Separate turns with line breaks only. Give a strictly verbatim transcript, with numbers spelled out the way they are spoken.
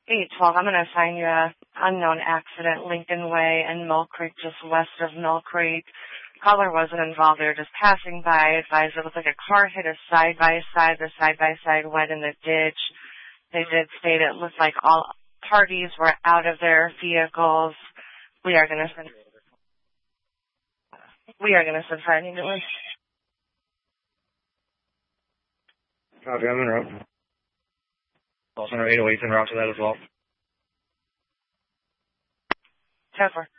eight twelve, I'm going to assign you a unknown accident, Lincoln Way and Mill Creek, just west of Mill Creek. Caller wasn't involved. They were just passing by. Advised it looked like a car hit a side-by-side. The side-by-side went in the ditch. They did state it looked like all parties were out of their vehicles. We are going to send, we are going to send fire ambulance.
Copy, I'm en route. Call center eight oh eight's en route to that as well.
ten four.